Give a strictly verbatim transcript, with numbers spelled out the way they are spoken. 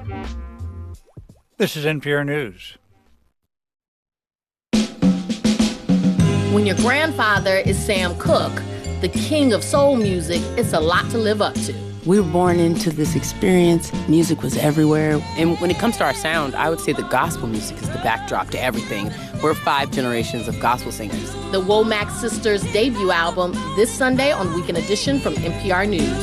This is N P R News. When your grandfather is Sam Cooke, the king of soul music, it's a lot to live up to. We were born into this experience. Music was everywhere. And when it comes to our sound, I would say the gospel music is the backdrop to everything. We're five generations of gospel singers. The Womack Sisters' debut album this Sunday on Weekend Edition from N P R News.